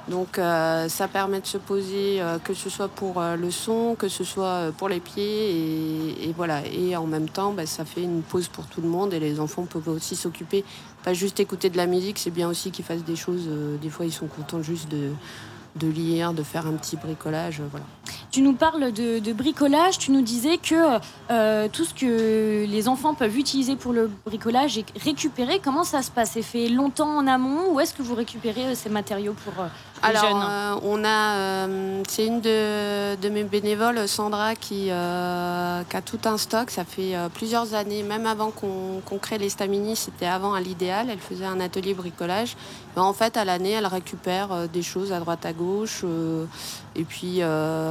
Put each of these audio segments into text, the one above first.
Donc ça permet de se poser, que ce soit pour le son, que ce soit pour les pieds. Et voilà. Et en même temps, ça fait une pause pour tout le monde et les enfants peuvent aussi s'occuper. Pas juste écouter de la musique, c'est bien aussi qu'ils fassent des choses. Des fois, ils sont contents juste de lire, de faire un petit bricolage. Voilà. Tu nous parles de bricolage, tu nous disais que tout ce que les enfants peuvent utiliser pour le bricolage est récupéré. Comment ça se passe? C'est fait longtemps en amont ou est-ce que vous récupérez ces matériaux pour les jeunes? C'est une de mes bénévoles, Sandra, qui a tout un stock. Ça fait plusieurs années, même avant qu'on crée les Stamini, c'était avant à l'Idéal. Elle faisait un atelier bricolage. Mais en fait, à l'année, elle récupère des choses à droite à gauche. Et puis,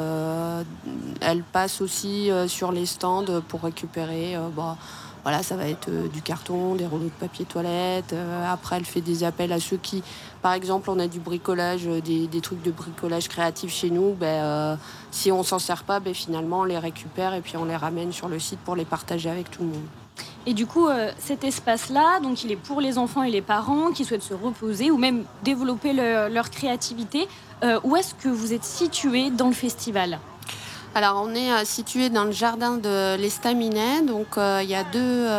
elle passe aussi sur les stands pour récupérer. Voilà, ça va être du carton, des rouleaux de papier toilette. Après, elle fait des appels à ceux qui, par exemple, on a du bricolage, des trucs de bricolage créatif chez nous. Si on s'en sert pas, finalement, on les récupère et puis on les ramène sur le site pour les partager avec tout le monde. Et du coup, cet espace-là, donc il est pour les enfants et les parents qui souhaitent se reposer ou même développer leur créativité. Où est-ce que vous êtes situé dans le festival? Alors, on est situé dans le jardin de l'Estaminet. Donc, il y a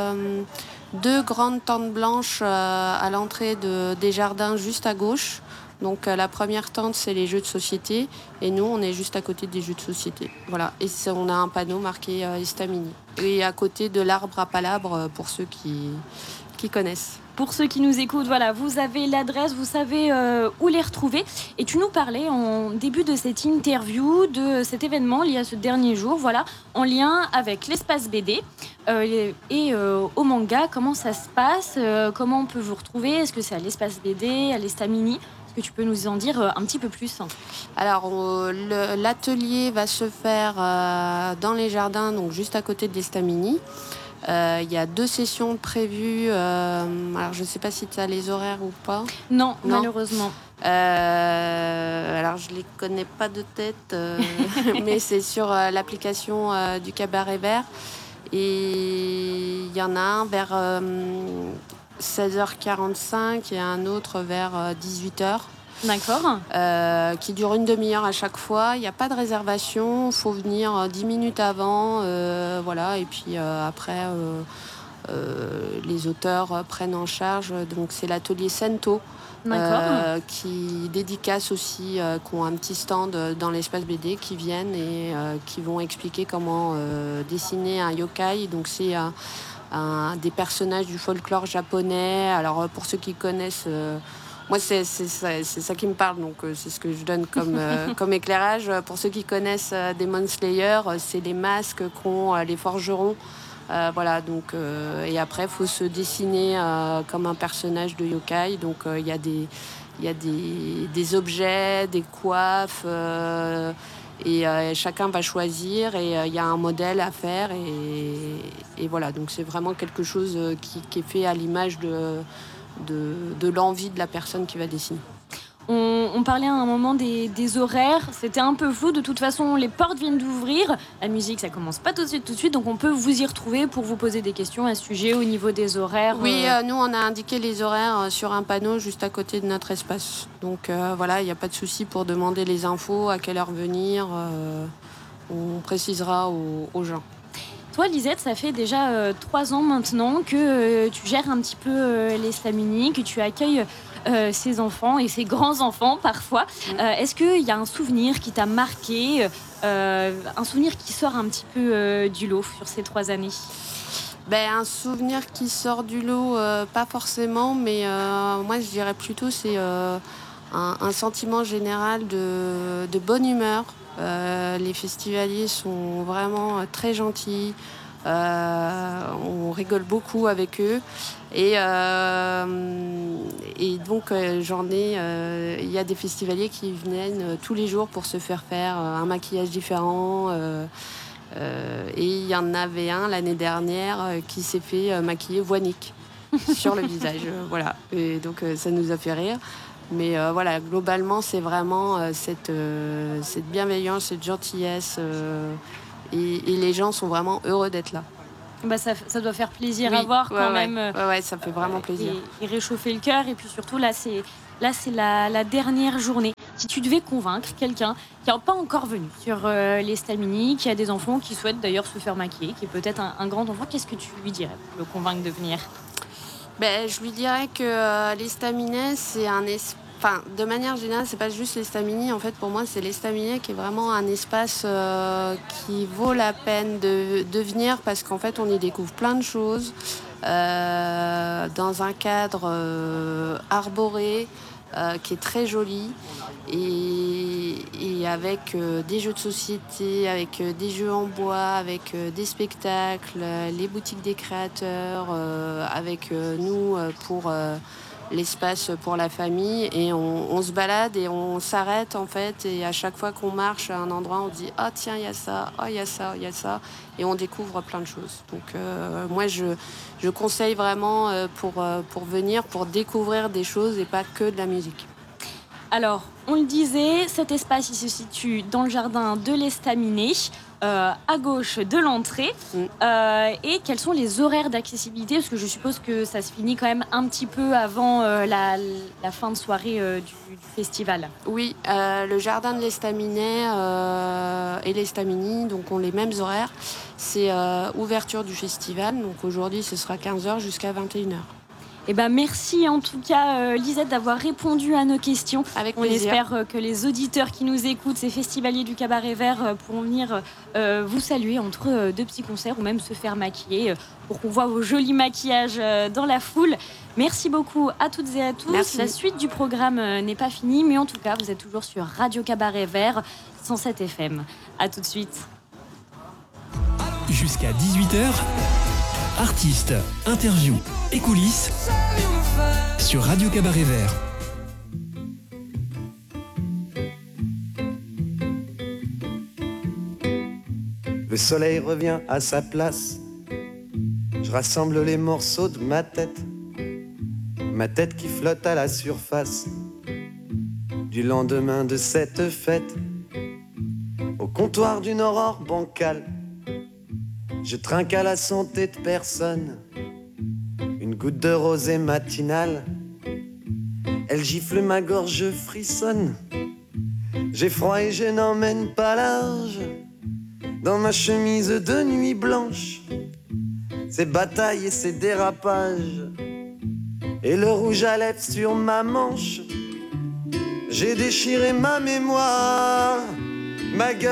deux grandes tentes blanches à l'entrée des jardins juste à gauche. Donc, la première tente, c'est les jeux de société. Et nous, on est juste à côté des jeux de société. Voilà. Et on a un panneau marqué Estamini. Et à côté de l'arbre à palabres pour ceux qui connaissent. Pour ceux qui nous écoutent, voilà, vous avez l'adresse, vous savez où les retrouver. Et tu nous parlais en début de cette interview de cet événement lié à ce dernier jour, voilà, en lien avec l'espace BD et au manga. Comment ça se passe? Comment on peut vous retrouver? Est-ce que c'est à l'espace BD, à l'Estamini? Est-ce que tu peux nous en dire un petit peu plus? Alors, l'atelier va se faire dans les jardins, donc juste à côté de l'Estamini. Il y a 2 sessions prévues. Alors, je ne sais pas si tu as les horaires ou pas. Non, malheureusement. Alors, je ne les connais pas de tête, mais c'est sur l'application du Cabaret Vert. Et il y en a un vers 16h45 et un autre vers 18h. D'accord. Qui dure une demi-heure à chaque fois. Il n'y a pas de réservation, il faut venir 10 minutes avant. Voilà. Et puis après, les auteurs prennent en charge. Donc c'est l'atelier Sento qui dédicace aussi, qui ont un petit stand dans l'espace BD, qui viennent et qui vont expliquer comment dessiner un yokai. Donc c'est des personnages du folklore japonais. Alors pour ceux qui connaissent... Moi, c'est ça qui me parle, donc c'est ce que je donne comme éclairage. Pour ceux qui connaissent Demon Slayer, c'est les masques qu'ont les forgerons. Voilà, donc, et après, il faut se dessiner comme un personnage de yokai. Donc, il y a des objets, des coiffes, et chacun va choisir, et il y a un modèle à faire. Et voilà, donc c'est vraiment quelque chose qui est fait à l'image de l'envie de la personne qui va dessiner. On parlait à un moment des horaires, c'était un peu flou. De toute façon, les portes viennent d'ouvrir. La musique, ça commence pas tout de suite. Donc on peut vous y retrouver pour vous poser des questions à ce sujet au niveau des horaires. Oui, nous, on a indiqué les horaires sur un panneau juste à côté de notre espace. Donc voilà, il n'y a pas de souci pour demander les infos, à quelle heure venir. On précisera aux gens. Toi, Lisette, ça fait déjà 3 ans maintenant que tu gères un petit peu les Stamini, que tu accueilles ces enfants et ces grands-enfants parfois. Est-ce qu'il y a un souvenir qui t'a marqué, un souvenir qui sort un petit peu du lot sur ces 3 années? Un souvenir qui sort du lot, pas forcément, mais moi, je dirais plutôt c'est un sentiment général de bonne humeur. Les festivaliers sont vraiment très gentils. On rigole beaucoup avec eux. Et donc, il y a des festivaliers qui viennent tous les jours pour se faire un maquillage différent. Et il y en avait un l'année dernière qui s'est fait maquiller Voinique sur le visage. Voilà. Et donc, ça nous a fait rire. Mais voilà, globalement, c'est vraiment cette bienveillance, cette gentillesse. Et les gens sont vraiment heureux d'être là. Ça doit faire plaisir à voir quand même. Ouais, ça fait vraiment plaisir. Et réchauffer le cœur. Et puis surtout, là, c'est la dernière journée. Si tu devais convaincre quelqu'un qui n'est pas encore venu sur l'Estaminet, qui a des enfants, qui souhaite d'ailleurs se faire maquiller, qui est peut-être un grand enfant, qu'est-ce que tu lui dirais pour le convaincre de venir ? Je lui dirais que l'Estaminet, c'est Enfin, de manière générale, c'est pas juste l'Estaminet. En fait, pour moi, c'est l'Estaminet qui est vraiment un espace qui vaut la peine de venir parce qu'en fait, on y découvre plein de choses dans un cadre arboré qui est très joli et avec des jeux de société, avec des jeux en bois, avec des spectacles, les boutiques des créateurs, avec nous pour l'espace pour la famille et on se balade et on s'arrête en fait et à chaque fois qu'on marche à un endroit on dit ah tiens il y a ça, il y a ça, il y a ça et on découvre plein de choses. Donc moi je conseille vraiment pour venir, pour découvrir des choses et pas que de la musique. Alors, on le disait, cet espace il se situe dans le jardin de l'Estaminet, à gauche de l'entrée. Et quels sont les horaires d'accessibilité ? Parce que je suppose que ça se finit quand même un petit peu avant la fin de soirée du festival. Oui, le jardin de l'Estaminet et l'Estaminet donc, ont les mêmes horaires. C'est ouverture du festival, donc aujourd'hui ce sera 15h jusqu'à 21h. Eh ben, merci en tout cas Lisette d'avoir répondu à nos questions. Avec plaisir. On espère que les auditeurs qui nous écoutent, ces festivaliers du Cabaret Vert, pourront venir vous saluer entre deux petits concerts ou même se faire maquiller pour qu'on voit vos jolis maquillages dans la foule. Merci beaucoup à toutes et à tous. Merci. La suite du programme n'est pas finie, mais en tout cas, vous êtes toujours sur Radio Cabaret Vert 107 FM. À tout de suite. Jusqu'à 18h, artistes, interviews et coulisses sur Radio Cabaret Vert. Le soleil revient à sa place. Je rassemble les morceaux de ma tête qui flotte à la surface du lendemain de cette fête. Au comptoir d'une aurore bancale, je trinque à la santé de personne. Une goutte de rosée matinale, elle gifle ma gorge, je frissonne. J'ai froid et je n'emmène pas large. Dans ma chemise de nuit blanche, ces batailles et ces dérapages, et le rouge à lèvres sur ma manche. J'ai déchiré ma mémoire, ma gueule.